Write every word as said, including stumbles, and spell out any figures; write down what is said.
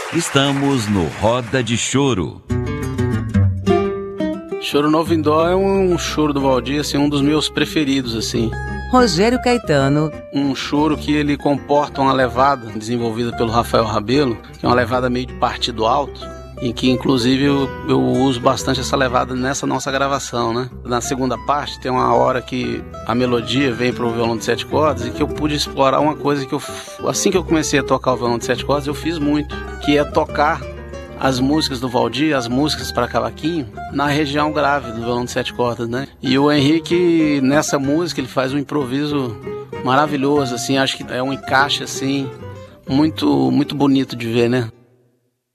Estamos no Roda de Choro. Choro Novo em Dó é um choro do Valdir, assim, um dos meus preferidos, assim. Rogério Caetano. Um choro que ele comporta uma levada desenvolvida pelo Rafael Rabelo, que é uma levada meio de partido alto, em que inclusive eu, eu uso bastante essa levada nessa nossa gravação, né? Na segunda parte tem uma hora que a melodia vem para o violão de sete cordas e que eu pude explorar uma coisa que eu, assim que eu comecei a tocar o violão de sete cordas, eu fiz muito, que é tocar as músicas do Valdir, as músicas para cavaquinho, na região grave do violão de sete cordas, né? E o Henrique, nessa música, ele faz um improviso maravilhoso, assim, acho que é um encaixe, assim, muito, muito bonito de ver, né?